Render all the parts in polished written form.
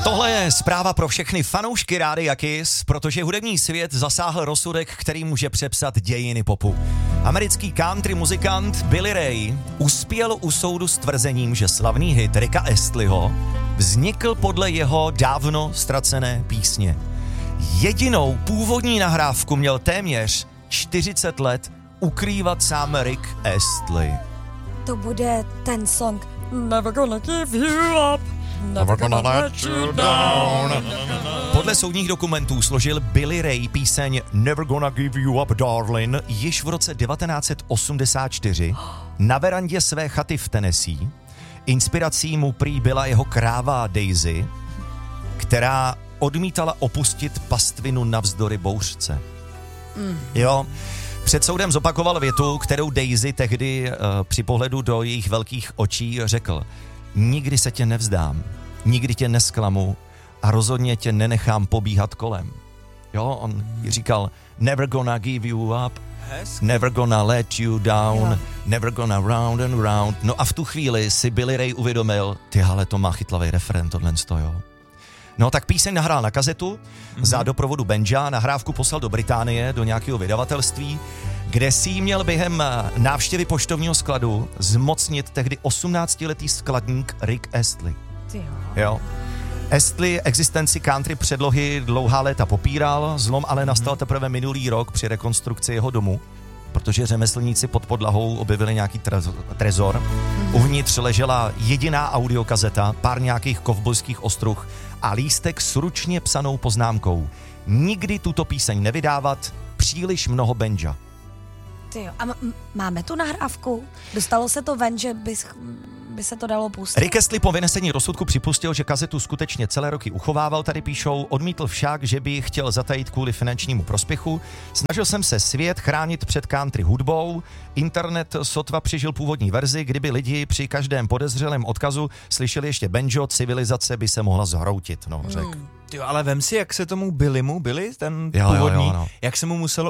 Tohle je zpráva pro všechny fanoušky Rádia Kiss, protože hudební svět zasáhl rozsudek, který může přepsat dějiny popu. Americký country muzikant Billy Ray uspěl u soudu s tvrzením, že slavný hit Ricka Astleyho vznikl podle jeho dávno ztracené písně. Jedinou původní nahrávku měl téměř 40 let ukrývat sám Rick Astley. To bude ten song Never gonna give you up. Never gonna let you down. Podle soudních dokumentů složil Billy Ray píseň Never Gonna Give You Up Darling již v roce 1984 na verandě své chaty v Tennessee. Inspirací mu prý byla jeho kráva Daisy, která odmítala opustit pastvinu navzdory bouřce. Jo, před soudem zopakoval větu, kterou Daisy tehdy při pohledu do jejich velkých očí řekl: nikdy se tě nevzdám, nikdy tě nesklamu a rozhodně tě nenechám pobíhat kolem. Jo, on říkal never gonna give you up, never gonna let you down, never gonna round and round. No a v tu chvíli si Billy Ray uvědomil, tyhle to má chytlavý refrén, tohle jo. No tak píseň nahrál na kazetu za doprovodu Benja, nahrávku poslal do Británie, do nějakého vydavatelství, kde si ji měl během návštěvy poštovního skladu zmocnit tehdy 18letý skladník Rick Astley. Jo. Astley existenci country předlohy dlouhá léta popíral, zlom ale nastal teprve minulý rok při rekonstrukci jeho domu, protože řemeslníci pod podlahou objevili nějaký trezor. Uvnitř ležela jediná audiokazeta, pár nějakých kovbojských ostruh a lístek s ručně psanou poznámkou: nikdy tuto píseň nevydávat, příliš mnoho Benja. Tyjo, a máme tu nahrávku? Dostalo se to ven, že by se to dalo pustit? Rick Astley po vynesení rozsudku připustil, že kazetu skutečně celé roky uchovával, tady píšou, odmítl však, že by chtěl zatajit kvůli finančnímu prospěchu. Snažil jsem se svět chránit před country hudbou, internet sotva přežil původní verzi, kdyby lidi při každém podezřelém odkazu slyšeli ještě banjo, civilizace by se mohla zhroutit, no, řekl. Jo, ale vem si, jak se tomu Billy, ten jo, původní, jo. Jak se mu muselo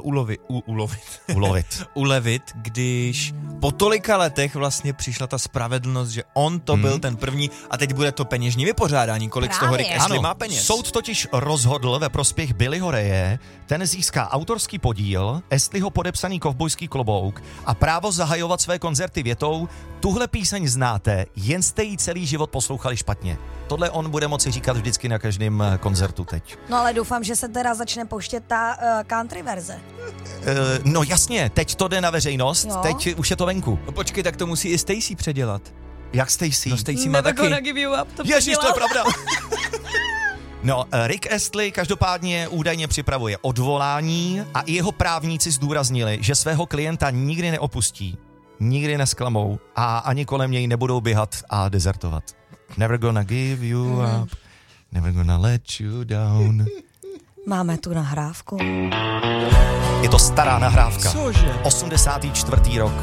ulevit, když po tolika letech vlastně přišla ta spravedlnost, že on to byl ten první a teď bude to peněžní vypořádání, kolik Právě. z toho Rick Astley má peněz. Soud totiž rozhodl ve prospěch Billyho Raye, ten získá autorský podíl, Astleyho podepsaný kovbojský klobouk a právo zahajovat své koncerty větou: tuhle píseň znáte, jen jste jí celý život poslouchali špatně. Tohle on bude moci říkat vždycky na každém koncertu teď. No ale doufám, že se teda začne pouštět ta country verze. No jasně, teď to jde na veřejnost, jo. Teď už je to venku. No počkej, tak to musí i Stacy předělat. Jak Stacy? No Stacy má taky. Never gonna give you up, to Ježiš, to je pravda. No, Rick Astley každopádně údajně připravuje odvolání a i jeho právníci zdůraznili, že svého klienta nikdy neopustí, nikdy nesklamou a ani kolem něj nebudou běhat a dezertovat. Never gonna give you up, never gonna let you down. Máme tu nahrávku. Je to stará nahrávka. Cože? 84. rok.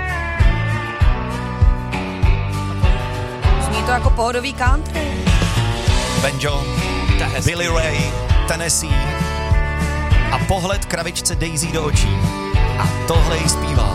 Zní to jako pohodový country. Banjo, Billy Ray, Tennessee a pohled kravičce Daisy do očí. A tohle jí zpívá.